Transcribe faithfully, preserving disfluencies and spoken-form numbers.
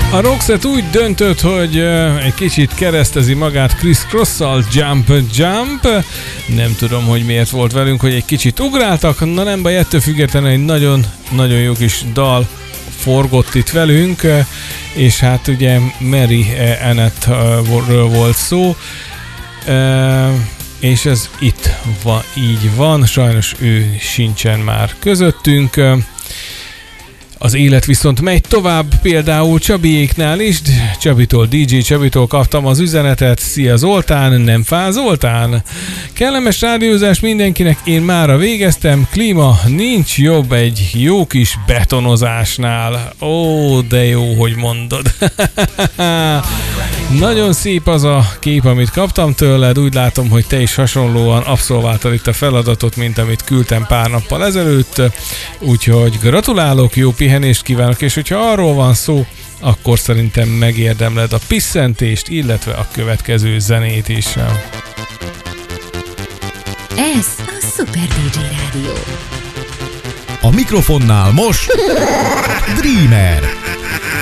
A Roxette úgy döntött, hogy egy kicsit keresztezi magát Chris Cross-szal, Jump Jump. Nem tudom, hogy miért volt velünk, hogy egy kicsit ugráltak. Na nem baj, ettől függetlenül egy nagyon-nagyon jó kis dal forgott itt velünk, és hát ugye Mary Annette-ről volt szó, és ez itt van, így van, sajnos ő sincsen már közöttünk. Az élet viszont megy tovább, például Csabiéknál is. Csabitól, dé dzsé Csabitól kaptam az üzenetet. Szia Zoltán, nem fáz Zoltán? Kellemes rádiózás mindenkinek, én mára végeztem. Klíma, nincs jobb egy jó kis betonozásnál. Ó, de jó, hogy mondod. Nagyon szép az a kép, amit kaptam tőled. Úgy látom, hogy te is hasonlóan abszolváltad itt a feladatot, mint amit küldtem pár nappal ezelőtt. Úgyhogy gratulálok, jó pihenést kívánok, és hogyha arról van szó, akkor szerintem megérdemled a pisszentést, illetve a következő zenét is. Ez a Super dé dzsé Rádió. A mikrofonnál most Dreamer.